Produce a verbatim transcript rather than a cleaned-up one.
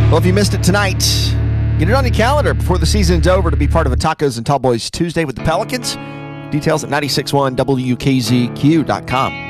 Well, if you missed it tonight, get it on your calendar before the season's over to be part of a Tacos and Tall Boys Tuesday with the Pelicans. Details at nine six one W K Z Q dot com.